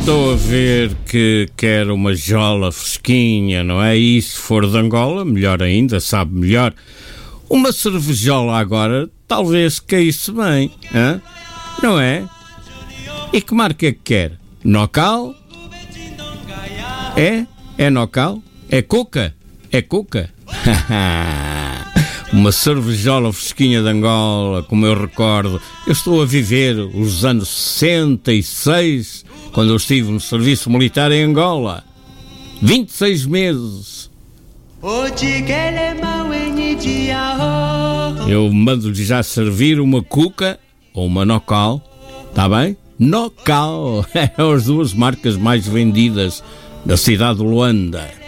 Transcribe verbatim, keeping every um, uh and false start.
Estou a ver que quer uma jola fresquinha, não é? E se for de Angola, melhor ainda, sabe melhor. Uma cervejola agora talvez caísse bem, hein? Não é? E que marca é que quer? Nocal? É? É Nocal? É Cuca? É Cuca? Uma cervejola fresquinha de Angola, como eu recordo. Eu estou a viver os anos sessenta e seis, quando eu estive no serviço militar em Angola. vinte e seis meses. Eu mando-lhe já servir uma Cuca ou uma Nocal, está bem? Nocal é as duas marcas mais vendidas da cidade de Luanda.